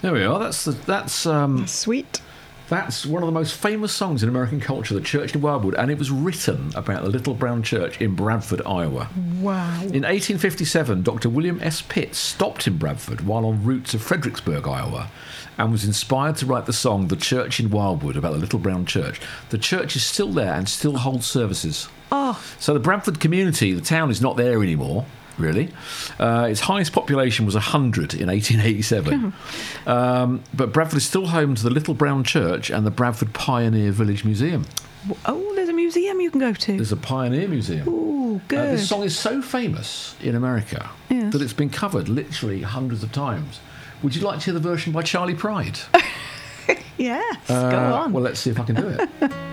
There we are. That's Sweet. That's one of the most famous songs in American culture, The Church in Wildwood, and it was written about the Little Brown Church in Bradford, Iowa. Wow. In 1857, Dr. William S. Pitt stopped in Bradford while en route to Fredericksburg, Iowa, and was inspired to write the song The Church in Wildwood about the Little Brown Church. The church is still there and still holds services. Oh. So the Bradford community, the town, is not there anymore. Really. Its highest population was 100 in 1887. But Bradford is still home to the Little Brown Church and the Bradford Pioneer Village Museum. Oh, there's a museum you can go to. There's a Pioneer Museum. Ooh, good. This song is so famous in America that it's been covered literally hundreds of times. Would you like to hear the version by Charlie Pride? Yes, go on. Well, let's see if I can do it.